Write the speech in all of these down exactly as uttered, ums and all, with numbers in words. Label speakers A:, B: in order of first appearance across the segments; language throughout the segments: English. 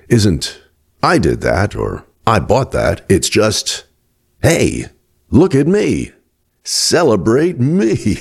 A: isn't, I did that or I bought that. It's just, hey, look at me. Celebrate me.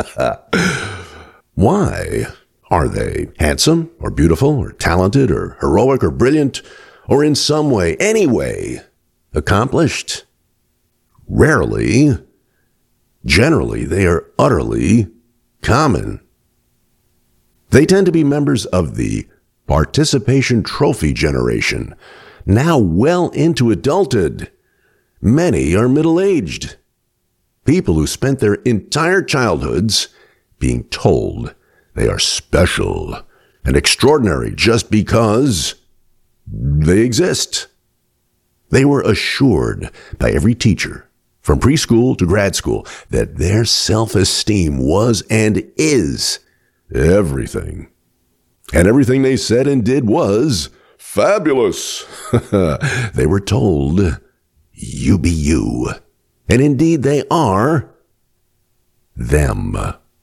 A: Why? Are they handsome or beautiful or talented or heroic or brilliant or in some way, any way, accomplished? Rarely. Generally, they are utterly common. They tend to be members of the participation trophy generation, now well into adulthood. Many are middle-aged. People who spent their entire childhoods being told they are special and extraordinary just because they exist. They were assured by every teacher, from preschool to grad school, that their self-esteem was and is everything. And everything they said and did was fabulous. They were told, you be you. And indeed they are them.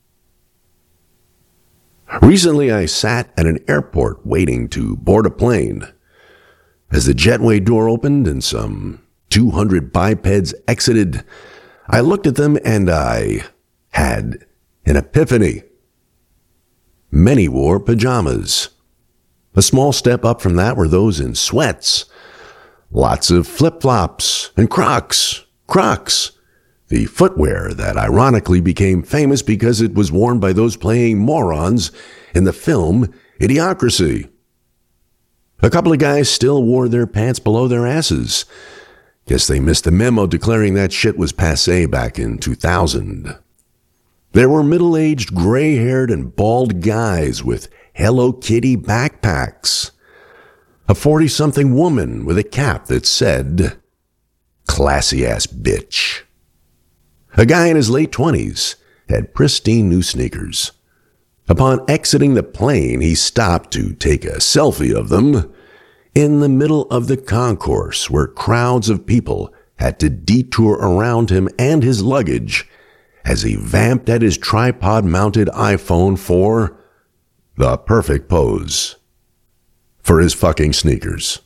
A: Recently I sat at an airport waiting to board a plane. As the jetway door opened and some two hundred bipeds exited, I looked at them and I had an epiphany. Many wore pajamas. A small step up from that were those in sweats. Lots of flip-flops and Crocs. Crocs, the footwear that ironically became famous because it was worn by those playing morons in the film Idiocracy. A couple of guys still wore their pants below their asses. Guess they missed the memo declaring that shit was passé back in two thousand. There were middle-aged, gray-haired, and bald guys with Hello Kitty backpacks. A forty-something woman with a cap that said, classy-ass bitch. A guy in his late twenties had pristine new sneakers. Upon exiting the plane, he stopped to take a selfie of them in the middle of the concourse where crowds of people had to detour around him and his luggage as he vamped at his tripod-mounted iPhone for the perfect pose for his fucking sneakers.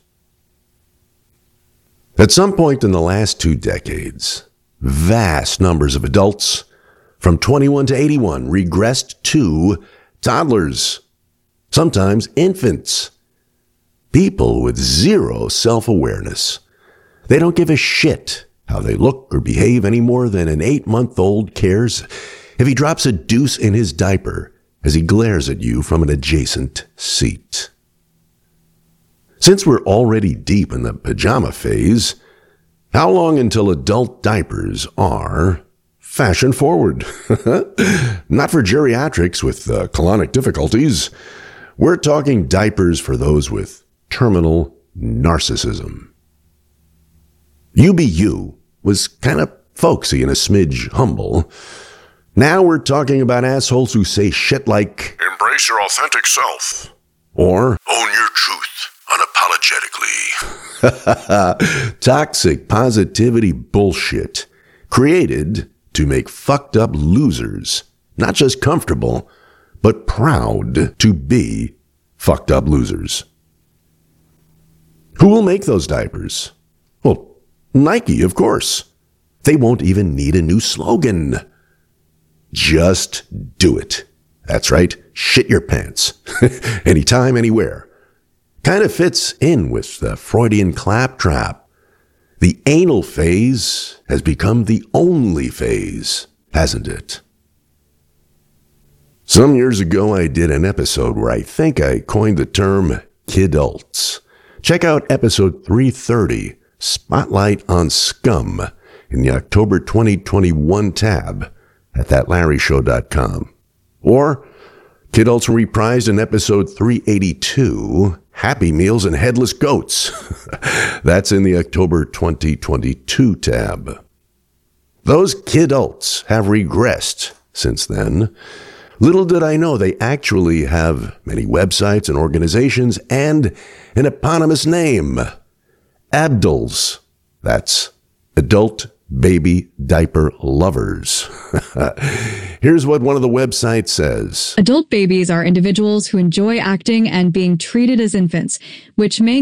A: At some point in the last two decades, vast numbers of adults from twenty-one to eighty-one regressed to toddlers, sometimes infants, people with zero self-awareness. They don't give a shit how they look or behave any more than an eight-month-old cares if he drops a deuce in his diaper as he glares at you from an adjacent seat. Since we're already deep in the pajama phase, how long until adult diapers are fashion forward? Not for geriatrics with uh, colonic difficulties. We're talking diapers for those with terminal narcissism. You Be You was kind of folksy and a smidge humble. Now we're talking about assholes who say shit like, embrace your authentic self, or own your truth unapologetically. Toxic positivity bullshit created to make fucked up losers not just comfortable, but proud to be fucked up losers. Who will make those diapers? Well, Nike, of course. They won't even need a new slogan. Just do it. That's right. Shit your pants. Anytime, anywhere. Kind of fits in with the Freudian claptrap. The anal phase has become the only phase, hasn't it? Some years ago, I did an episode where I think I coined the term kidults. Check out episode three thirty, Spotlight on Scum, in the October twenty twenty-one tab at that larry show dot com. Or Kidults reprised in episode three eighty-two, Happy Meals and Headless Goats. That's in the October twenty twenty-two tab. Those kidults have regressed since then. Little did I know they actually have many websites and organizations and an eponymous name. Abduls. That's Adult Baby Diaper Lovers. Here's what one of the websites says.
B: Adult babies are individuals who enjoy acting and being treated as infants, which may